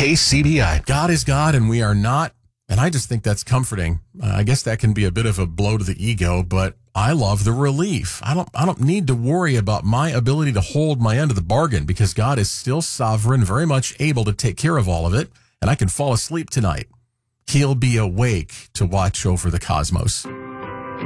KCBI. God is God and we are not. And I just think that's comforting. I guess that can be a bit of a blow to the ego, but I love the relief. I don't need to worry about my ability to hold my end of the bargain because God is still sovereign, very much able to take care of all of it, and I can fall asleep tonight. He'll be awake to watch over the cosmos.